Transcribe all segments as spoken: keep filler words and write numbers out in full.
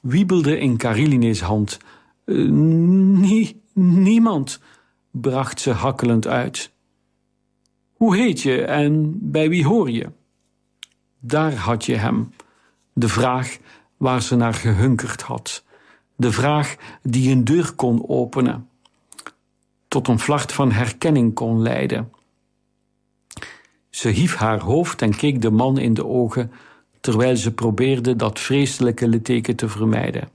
wiebelde in Kariline's hand. Uh, nie, niemand, bracht ze hakkelend uit. Hoe heet je en bij wie hoor je? Daar had je hem. De vraag waar ze naar gehunkerd had. De vraag die een deur kon openen. Tot een vlacht van herkenning kon leiden. Ze hief haar hoofd en keek de man in de ogen, terwijl ze probeerde dat vreselijke litteken te vermijden.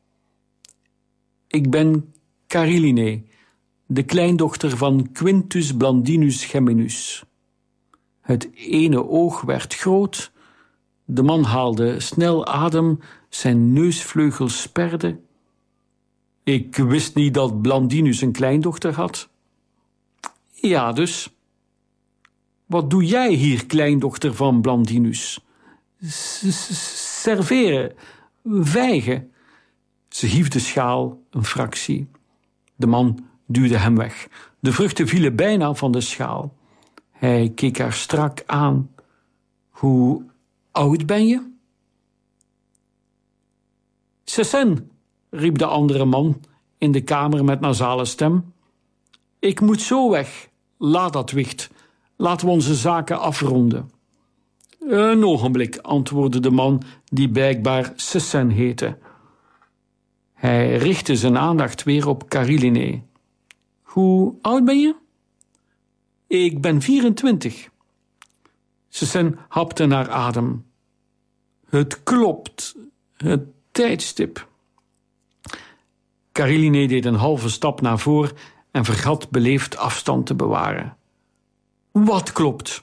Ik ben Kariline, de kleindochter van Quintus Blandinus Geminus. Het ene oog werd groot, de man haalde snel adem, zijn neusvleugels sperden. Ik wist niet dat Blandinus een kleindochter had. Ja, dus. Wat doe jij hier, kleindochter van Blandinus? Serveren, vijgen. Ze hief de schaal een fractie. De man duwde hem weg. De vruchten vielen bijna van de schaal. Hij keek haar strak aan. Hoe oud ben je? Sessen, riep de andere man in de kamer met nasale stem. Ik moet zo weg. Laat dat wicht. Laten we onze zaken afronden. Een ogenblik, antwoordde de man die blijkbaar Sessen heette. Hij richtte zijn aandacht weer op Kariline. Hoe oud ben je? Ik ben vierentwintig. Sessen hapte naar adem. Het klopt, het tijdstip. Kariline deed een halve stap naar voren en vergat beleefd afstand te bewaren. Wat klopt?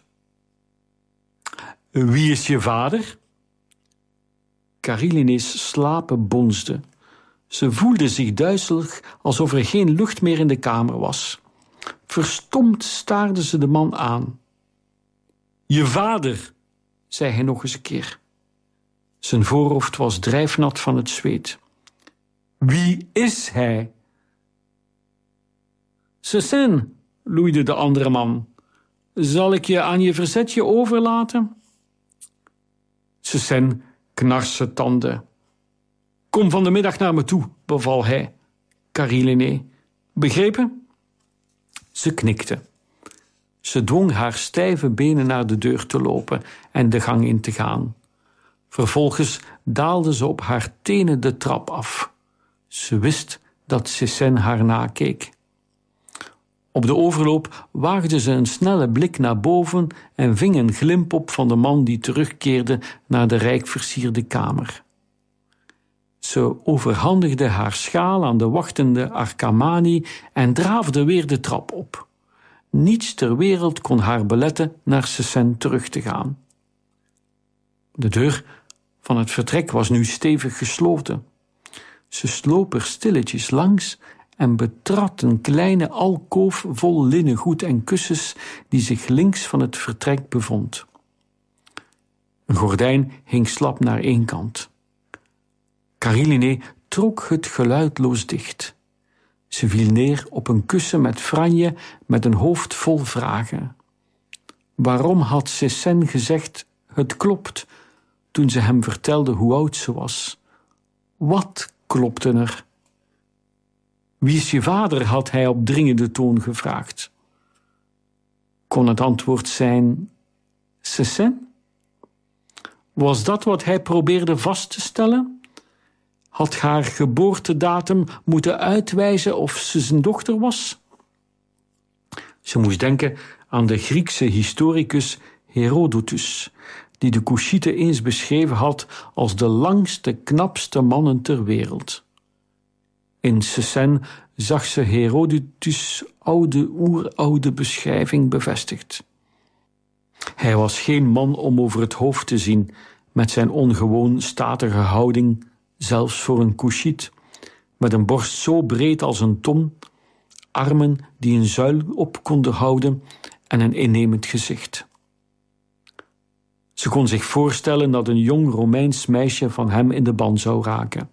Wie is je vader? Kariline's slapen bonsden. Ze voelde zich duizelig, alsof er geen lucht meer in de kamer was. Verstomd staarde ze de man aan. Je vader, zei hij nog eens een keer. Zijn voorhoofd was drijfnat van het zweet. Wie is hij? Sessen, loeide de andere man. Zal ik je aan je verzetje overlaten? Sessen knarste tanden. Kom van de middag naar me toe, beval hij. Kariline, begrepen? Ze knikte. Ze dwong haar stijve benen naar de deur te lopen en de gang in te gaan. Vervolgens daalde ze op haar tenen de trap af. Ze wist dat Sessen haar nakeek. Op de overloop waagde ze een snelle blik naar boven en ving een glimp op van de man die terugkeerde naar de rijk versierde kamer. Ze overhandigde haar schaal aan de wachtende Arkamani en draafde weer de trap op. Niets ter wereld kon haar beletten naar Sessen terug te gaan. De deur van het vertrek was nu stevig gesloten. Ze sloop er stilletjes langs en betrad een kleine alkoof vol linnengoed en kussens die zich links van het vertrek bevond. Een gordijn hing slap naar één kant. Kariline trok het geluidloos dicht. Ze viel neer op een kussen met franje met een hoofd vol vragen. Waarom had Sessen gezegd, het klopt, toen ze hem vertelde hoe oud ze was? Wat klopte er? Wie is je vader, had hij op dringende toon gevraagd. Kon het antwoord zijn Sessen? Was dat wat hij probeerde vast te stellen? Had haar geboortedatum moeten uitwijzen of ze zijn dochter was? Ze moest denken aan de Griekse historicus Herodotus, die de Couchieten eens beschreven had als de langste, knapste mannen ter wereld. In Sessen zag ze Herodotus' oude, oeroude beschrijving bevestigd. Hij was geen man om over het hoofd te zien, met zijn ongewoon statige houding, zelfs voor een Couchit, met een borst zo breed als een ton, armen die een zuil op konden houden en een innemend gezicht. Ze kon zich voorstellen dat een jong Romeins meisje van hem in de ban zou raken.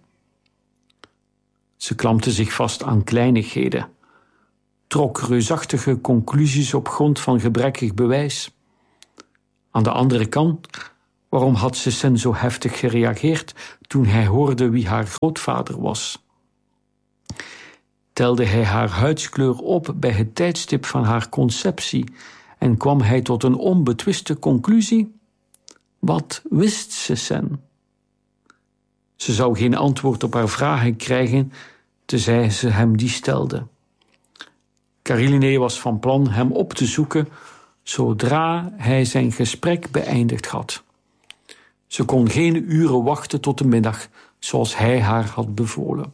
Ze klampte zich vast aan kleinigheden, trok reusachtige conclusies op grond van gebrekkig bewijs. Aan de andere kant Waarom had Sesen zo heftig gereageerd toen hij hoorde wie haar grootvader was? Telde hij haar huidskleur op bij het tijdstip van haar conceptie en kwam hij tot een onbetwiste conclusie? Wat wist Sesen? Ze zou geen antwoord op haar vragen krijgen, tenzij ze hem die stelde. Cariliné was van plan hem op te zoeken zodra hij zijn gesprek beëindigd had. Ze kon geen uren wachten tot de middag, zoals hij haar had bevolen.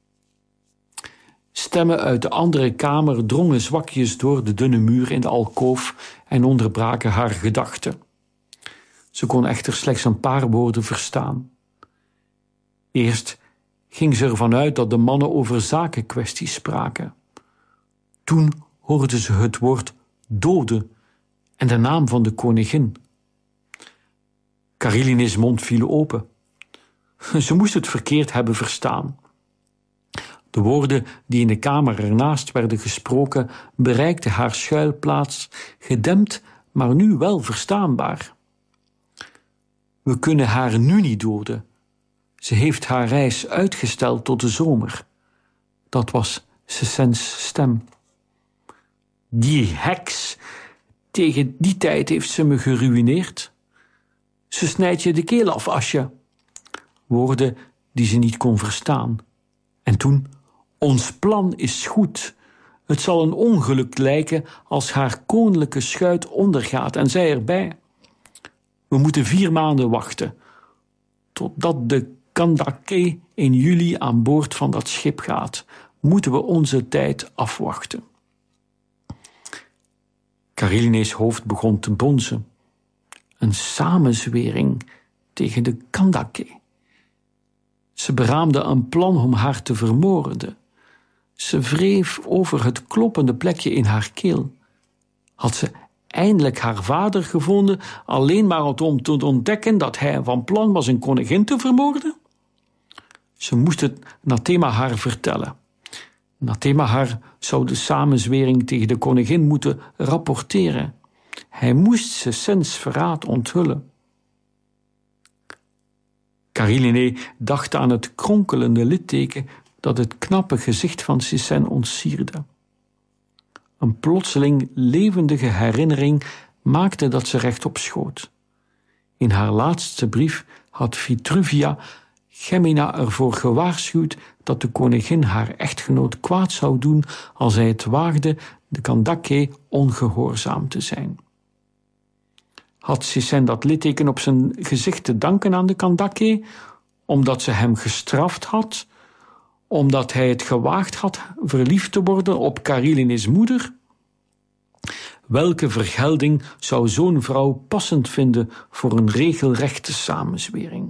Stemmen uit de andere kamer drongen zwakjes door de dunne muur in de alkoof en onderbraken haar gedachten. Ze kon echter slechts een paar woorden verstaan. Eerst ging ze ervan uit dat de mannen over zakenkwesties spraken. Toen hoorde ze het woord dode en de naam van de koningin. Cariliné's mond viel open. Ze moest het verkeerd hebben verstaan. De woorden die in de kamer ernaast werden gesproken bereikten haar schuilplaats, gedempt, maar nu wel verstaanbaar. We kunnen haar nu niet doden. Ze heeft haar reis uitgesteld tot de zomer. Dat was Sesens stem. Die heks, tegen die tijd heeft ze me geruïneerd. Ze snijdt je de keel af, Asje. Woorden die ze niet kon verstaan. En toen, ons plan is goed. Het zal een ongeluk lijken als haar koninklijke schuit ondergaat en zij erbij. We moeten vier maanden wachten, totdat de Kandake in juli aan boord van dat schip gaat. Moeten we onze tijd afwachten. Cariliné's hoofd begon te bonzen. Een samenzwering tegen de Kandake. Ze beraamde een plan om haar te vermoorden. Ze wreef over het kloppende plekje in haar keel. Had ze eindelijk haar vader gevonden, alleen maar om te ontdekken dat hij van plan was een koningin te vermoorden? Ze moest het Nathemahar vertellen. Nathemahar zou de samenzwering tegen de koningin moeten rapporteren. Hij moest Sesens verraad onthullen. Cariliné dacht aan het kronkelende litteken dat het knappe gezicht van Sesen ontsierde. Een plotseling levendige herinnering maakte dat ze rechtop schoot. In haar laatste brief had Vitruvia Gemina ervoor gewaarschuwd dat de koningin haar echtgenoot kwaad zou doen als hij het waagde de Kandake ongehoorzaam te zijn. Had Sesen dat litteken op zijn gezicht te danken aan de Kandake, omdat ze hem gestraft had, omdat hij het gewaagd had verliefd te worden op Cariliné's moeder? Welke vergelding zou zo'n vrouw passend vinden voor een regelrechte samenzwering?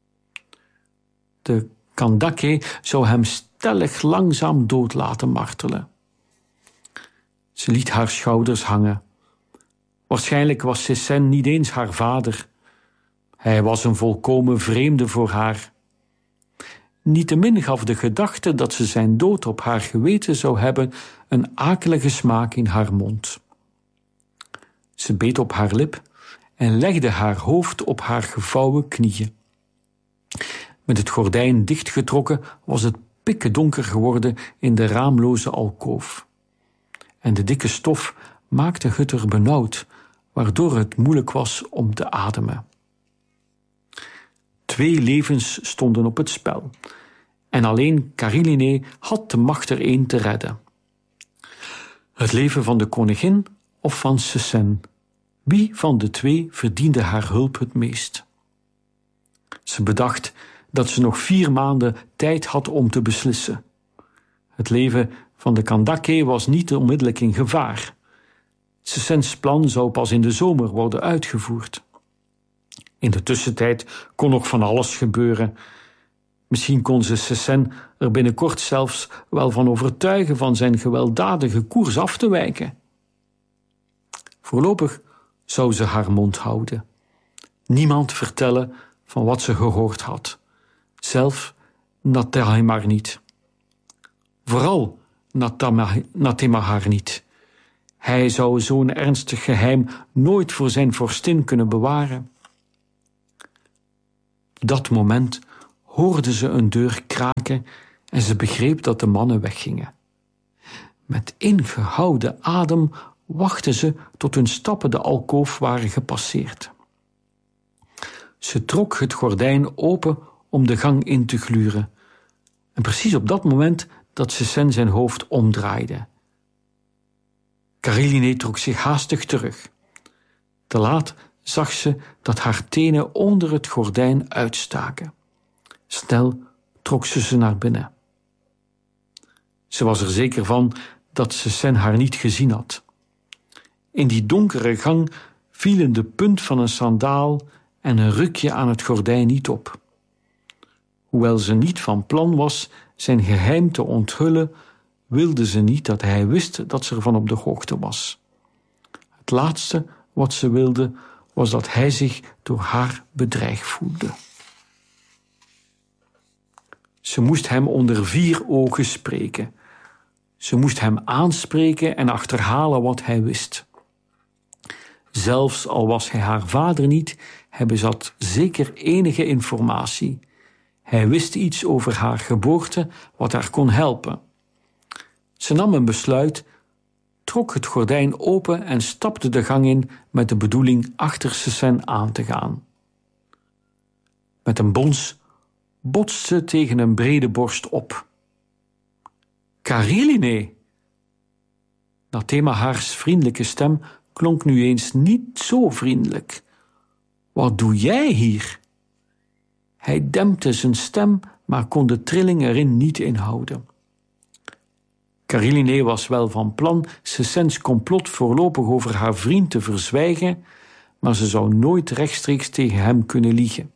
De Kandake zou hem stellig langzaam dood laten martelen. Ze liet haar schouders hangen. Waarschijnlijk was Sesen niet eens haar vader. Hij was een volkomen vreemde voor haar. Niettemin gaf de gedachte dat ze zijn dood op haar geweten zou hebben een akelige smaak in haar mond. Ze beet op haar lip en legde haar hoofd op haar gevouwen knieën. Met het gordijn dichtgetrokken was het pikkedonker geworden in de raamloze alkoof. En de dikke stof maakte het er benauwd, waardoor het moeilijk was om te ademen. Twee levens stonden op het spel, en alleen Cariliné had de macht er één te redden. Het leven van de koningin of van Sesen? Wie van de twee verdiende haar hulp het meest? Ze bedacht dat ze nog vier maanden tijd had om te beslissen. Het leven van de Kandake was niet onmiddellijk in gevaar. Sesens plan zou pas in de zomer worden uitgevoerd. In de tussentijd kon nog van alles gebeuren. Misschien kon ze Sesen er binnenkort zelfs wel van overtuigen van zijn gewelddadige koers af te wijken. Voorlopig zou ze haar mond houden. Niemand vertellen van wat ze gehoord had. Zelf Nathemahar niet. Vooral Nathemahar niet. Hij zou zo'n ernstig geheim nooit voor zijn vorstin kunnen bewaren. dat moment hoorde ze een deur kraken en ze begreep dat de mannen weggingen. Met ingehouden adem wachtte ze tot hun stappen de alkoof waren gepasseerd. Ze trok het gordijn open om de gang in te gluren. En precies op dat moment dat Cécenne zijn hoofd omdraaide. Caroline trok zich haastig terug. Te laat zag ze dat haar tenen onder het gordijn uitstaken. Snel trok ze ze naar binnen. Ze was er zeker van dat Cécenne haar niet gezien had. In die donkere gang vielen de punt van een sandaal en een rukje aan het gordijn niet op. Hoewel ze niet van plan was zijn geheim te onthullen, wilde ze niet dat hij wist dat ze ervan op de hoogte was. Het laatste wat ze wilde was dat hij zich door haar bedreigd voelde. Ze moest hem onder vier ogen spreken. Ze moest hem aanspreken en achterhalen wat hij wist. Zelfs al was hij haar vader niet, hij bezat zeker enige informatie. Hij wist iets over haar geboorte wat haar kon helpen. Ze nam een besluit, trok het gordijn open en stapte de gang in met de bedoeling achter Cécenne aan te gaan. Met een bons botste ze tegen een brede borst op. Caroline! Natemahaars vriendelijke stem klonk nu eens niet zo vriendelijk. Wat doe jij hier? Hij dempte zijn stem, maar kon de trilling erin niet inhouden. Caroline was wel van plan Cécenne's complot voorlopig over haar vriend te verzwijgen, maar ze zou nooit rechtstreeks tegen hem kunnen liegen.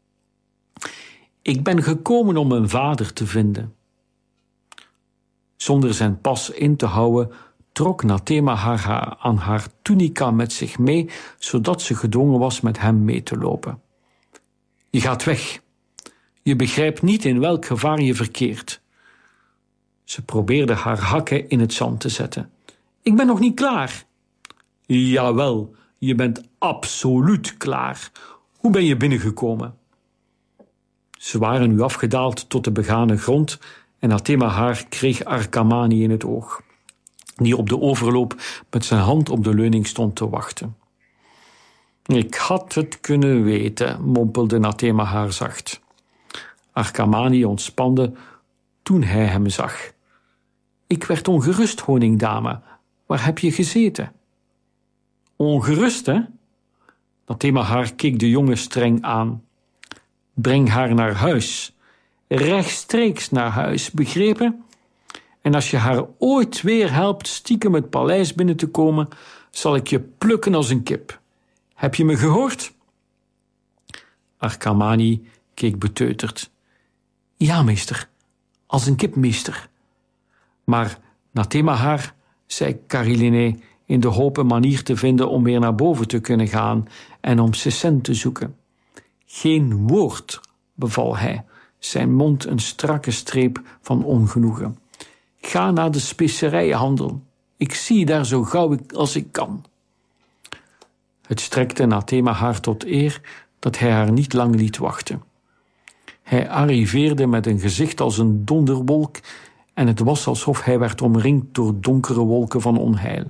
Ik ben gekomen om mijn vader te vinden. Zonder zijn pas in te houden, trok Natemaha haar aan haar tunica met zich mee, zodat ze gedwongen was met hem mee te lopen. Je gaat weg. Je begrijpt niet in welk gevaar je verkeert. Ze probeerde haar hakken in het zand te zetten. Ik ben nog niet klaar. Jawel, je bent absoluut klaar. Hoe ben je binnengekomen? Ze waren nu afgedaald tot de begane grond en Natemaha kreeg Arkamani in het oog, die op de overloop met zijn hand op de leuning stond te wachten. Ik had het kunnen weten, mompelde Natemaha zacht. Arkamani ontspande toen hij hem zag. Ik werd ongerust, honingdame. Waar heb je gezeten? Ongerust, hè? Natemaha keek de jongen streng aan. Breng haar naar huis. Rechtstreeks naar huis, begrepen? En als je haar ooit weer helpt stiekem het paleis binnen te komen, zal ik je plukken als een kip. Heb je me gehoord? Arkamani keek beteuterd. Ja, meester, als een kip, meester. Maar Natemaha, zei Caroline, in de hoop een manier te vinden om weer naar boven te kunnen gaan en om Cécenne te zoeken. Geen woord, beval hij, zijn mond een strakke streep van ongenoegen. Ga naar de specerijenhandel. Ik zie daar zo gauw als ik kan. Het strekte Natemaha tot eer dat hij haar niet lang liet wachten. Hij arriveerde met een gezicht als een donderwolk en het was alsof hij werd omringd door donkere wolken van onheil.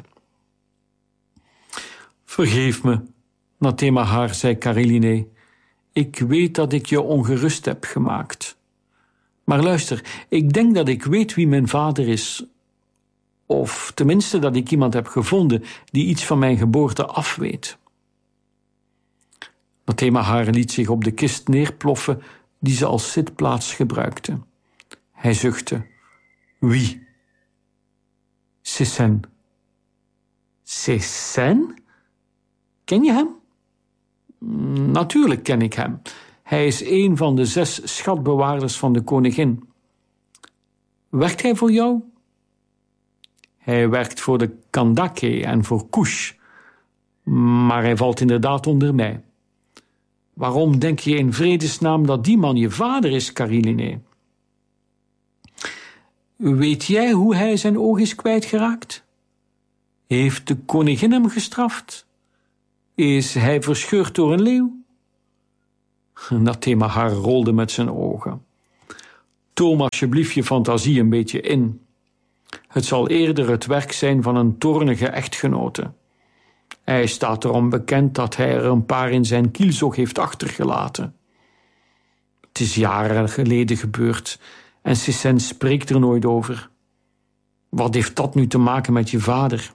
Vergeef me, Natemaha, zei Caroline. Ik weet dat ik je ongerust heb gemaakt. Maar luister, ik denk dat ik weet wie mijn vader is. Of tenminste dat ik iemand heb gevonden die iets van mijn geboorte afweet. Natemaha liet zich op de kist neerploffen die ze als zitplaats gebruikte. Hij zuchtte. Wie? Cécenne. Cécenne? Ken je hem? Natuurlijk ken ik hem. Hij is een van de zes schatbewaarders van de koningin. Werkt hij voor jou? Hij werkt voor de Kandake en voor Kush, maar hij valt inderdaad onder mij. Waarom denk je in vredesnaam dat die man je vader is, Caroline? Weet jij hoe hij zijn oog is kwijtgeraakt? Heeft de koningin hem gestraft? Is hij verscheurd door een leeuw? Nathemahar rolde met zijn ogen. Toom alsjeblieft je fantasie een beetje in. Het zal eerder het werk zijn van een toornige echtgenote. Hij staat erom bekend dat hij er een paar in zijn kielzog heeft achtergelaten. Het is jaren geleden gebeurd en Sissène spreekt er nooit over. Wat heeft dat nu te maken met je vader?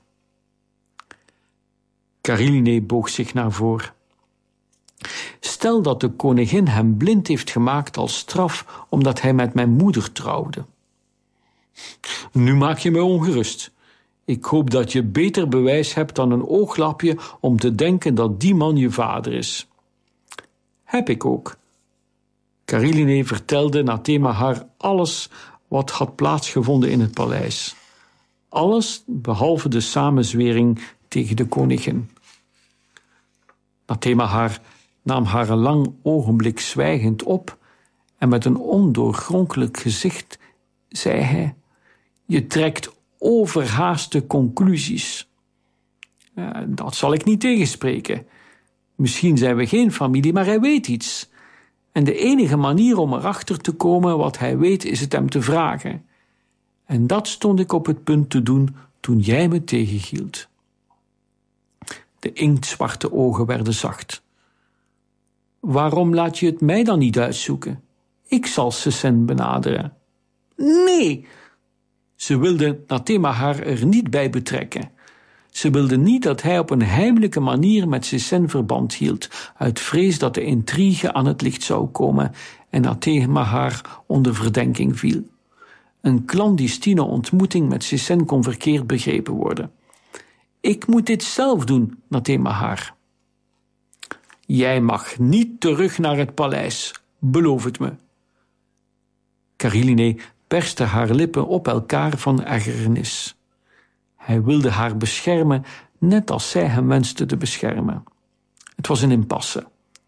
Kariline boog zich naar voren. Stel dat de koningin hem blind heeft gemaakt als straf omdat hij met mijn moeder trouwde. Nu maak je me ongerust. Ik hoop dat je beter bewijs hebt dan een ooglapje om te denken dat die man je vader is. Heb ik ook. Kariline vertelde Nathemahar alles wat had plaatsgevonden in het paleis. Alles behalve de samenzwering tegen de koningin. Nathemahar nam haar een lang ogenblik zwijgend op en met een ondoorgrondelijk gezicht zei hij: je trekt overhaaste conclusies. Ja, dat zal ik niet tegenspreken. Misschien zijn we geen familie, maar hij weet iets. En de enige manier om erachter te komen wat hij weet, is het hem te vragen. En dat stond ik op het punt te doen toen jij me tegenhield. De inktzwarte ogen werden zacht. Waarom laat je het mij dan niet uitzoeken? Ik zal Sissène benaderen. Nee! Ze wilde Nathemahar er niet bij betrekken. Ze wilde niet dat hij op een heimelijke manier met Sissène verband hield, uit vrees dat de intrige aan het licht zou komen en Nathemahar onder verdenking viel. Een clandestine ontmoeting met Sissène kon verkeerd begrepen worden. Ik moet dit zelf doen, Nathemahar. Jij mag niet terug naar het paleis, beloof het me. Kariline perste haar lippen op elkaar van ergernis. Hij wilde haar beschermen, net als zij hem wenste te beschermen. Het was een impasse.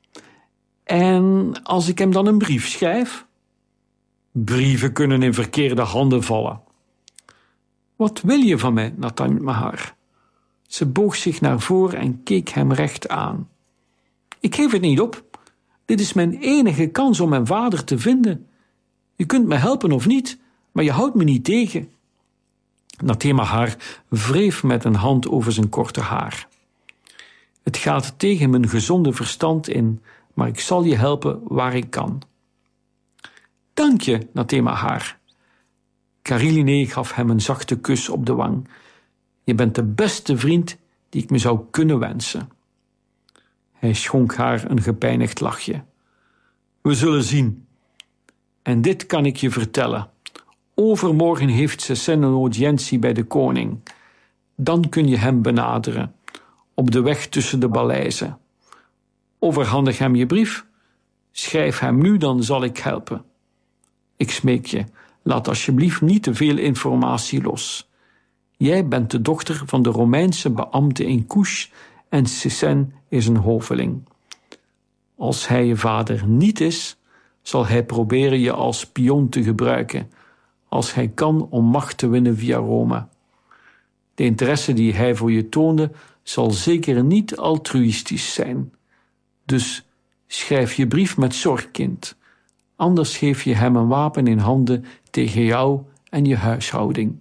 En als ik hem dan een brief schrijf? Brieven kunnen in verkeerde handen vallen. Wat wil je van mij, Nathemahar? Ze boog zich naar voren en keek hem recht aan. Ik geef het niet op. Dit is mijn enige kans om mijn vader te vinden. Je kunt me helpen of niet, maar je houdt me niet tegen. Nathemahar wreef met een hand over zijn korte haar. Het gaat tegen mijn gezonde verstand in, maar ik zal je helpen waar ik kan. Dank je, Nathemahar. Kariline gaf hem een zachte kus op de wang. Je bent de beste vriend die ik me zou kunnen wensen. Hij schonk haar een gepijnigd lachje. We zullen zien. En dit kan ik je vertellen. Overmorgen heeft Sissène een audiëntie bij de koning. Dan kun je hem benaderen, op de weg tussen de paleizen. Overhandig hem je brief. Schrijf hem nu, dan zal ik helpen. Ik smeek je, laat alsjeblieft niet te veel informatie los. Jij bent de dochter van de Romeinse beambte in Couche en Sissène is een hoveling. Als hij je vader niet is, zal hij proberen je als spion te gebruiken, als hij kan om macht te winnen via Rome. De interesse die hij voor je toonde, zal zeker niet altruïstisch zijn. Dus schrijf je brief met zorg, kind. Anders geef je hem een wapen in handen tegen jou en je huishouding.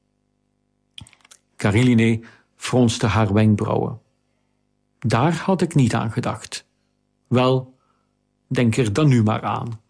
Kariline fronste haar wenkbrauwen. Daar had ik niet aan gedacht. Wel, denk er dan nu maar aan.